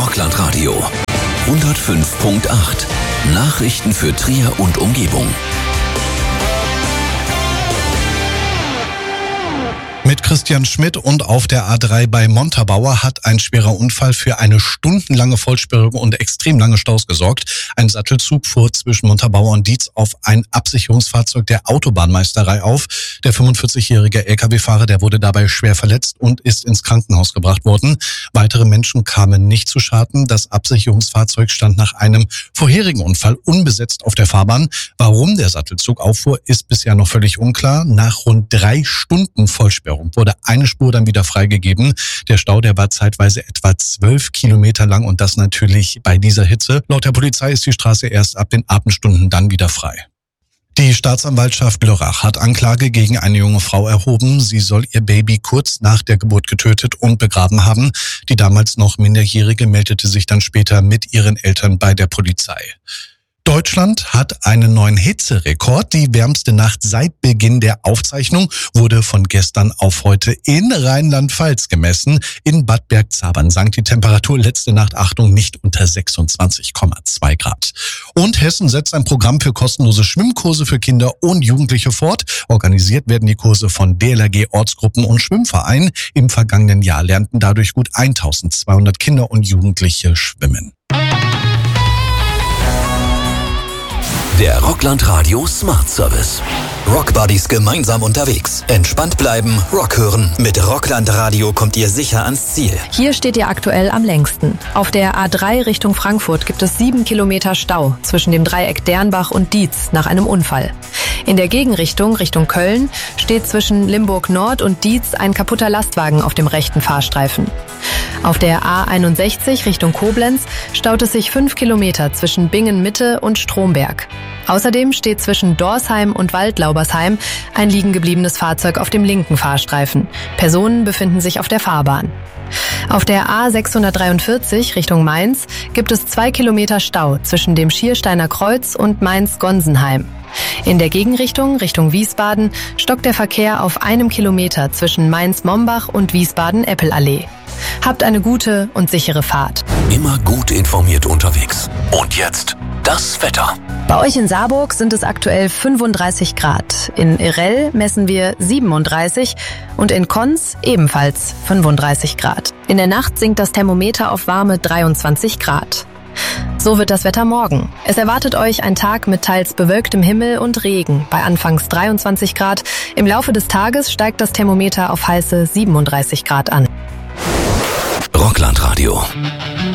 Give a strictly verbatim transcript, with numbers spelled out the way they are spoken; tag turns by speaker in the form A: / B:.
A: Rockland Radio hundertfünf Komma acht. Nachrichten für Trier und Umgebung.
B: Mit Christian Schmidt und auf der A drei bei Montabaur hat ein schwerer Unfall für eine stundenlange Vollsperrung und extrem lange Staus gesorgt. Ein Sattelzug fuhr zwischen Montabaur und Dietz auf ein Absicherungsfahrzeug der Autobahnmeisterei auf. Der fünfundvierzigjährige L K W-Fahrer, der wurde dabei schwer verletzt und ist ins Krankenhaus gebracht worden. Weitere Menschen kamen nicht zu Schaden. Das Absicherungsfahrzeug stand nach einem vorherigen Unfall unbesetzt auf der Fahrbahn. Warum der Sattelzug auffuhr, ist bisher noch völlig unklar. Nach rund drei Stunden Vollsperrung wurde eine Spur dann wieder freigegeben. Der Stau, der war zeitweise etwa zwölf Kilometer lang und das natürlich bei dieser Hitze. Laut der Polizei ist die Straße erst ab den Abendstunden dann wieder frei. Die Staatsanwaltschaft Lörrach hat Anklage gegen eine junge Frau erhoben. Sie soll ihr Baby kurz nach der Geburt getötet und begraben haben. Die damals noch Minderjährige meldete sich dann später mit ihren Eltern bei der Polizei. Deutschland hat einen neuen Hitzerekord. Die wärmste Nacht seit Beginn der Aufzeichnung wurde von gestern auf heute in Rheinland-Pfalz gemessen. In Bad Bergzabern sank die Temperatur letzte Nacht, Achtung, nicht unter sechsundzwanzig Komma zwei Grad. Und Hessen setzt ein Programm für kostenlose Schwimmkurse für Kinder und Jugendliche fort. Organisiert werden die Kurse von D L R G, Ortsgruppen und Schwimmvereinen. Im vergangenen Jahr lernten dadurch gut eintausendzweihundert Kinder und Jugendliche schwimmen.
A: Der Rockland Radio Smart Service. Rockbuddies gemeinsam unterwegs. Entspannt bleiben, Rock hören. Mit Rockland Radio kommt ihr sicher ans Ziel.
C: Hier steht ihr aktuell am längsten. Auf der A drei Richtung Frankfurt gibt es sieben Kilometer Stau zwischen dem Dreieck Dernbach und Dietz nach einem Unfall. In der Gegenrichtung, Richtung Köln, steht zwischen Limburg Nord und Dietz ein kaputter Lastwagen auf dem rechten Fahrstreifen. Auf der A einundsechzig Richtung Koblenz staut es sich fünf Kilometer zwischen Bingen Mitte und Stromberg. Außerdem steht zwischen Dorsheim und Waldlaubersheim ein liegen gebliebenes Fahrzeug auf dem linken Fahrstreifen. Personen befinden sich auf der Fahrbahn. Auf der A sechshundertdreiundvierzig Richtung Mainz gibt es zwei Kilometer Stau zwischen dem Schiersteiner Kreuz und Mainz-Gonsenheim. In der Gegenrichtung, Richtung Wiesbaden, stockt der Verkehr auf einem Kilometer zwischen Mainz-Mombach und Wiesbaden-Eppelallee. Habt eine gute und sichere Fahrt.
A: Immer gut informiert unterwegs. Und jetzt das Wetter.
C: Bei euch in Saarburg sind es aktuell fünfunddreißig Grad. In Irell messen wir siebenunddreißig und in Konz ebenfalls fünfunddreißig Grad. In der Nacht sinkt das Thermometer auf warme dreiundzwanzig Grad. So wird das Wetter morgen. Es erwartet euch ein Tag mit teils bewölktem Himmel und Regen bei anfangs dreiundzwanzig Grad. Im Laufe des Tages steigt das Thermometer auf heiße siebenunddreißig Grad an.
A: Rockland Radio.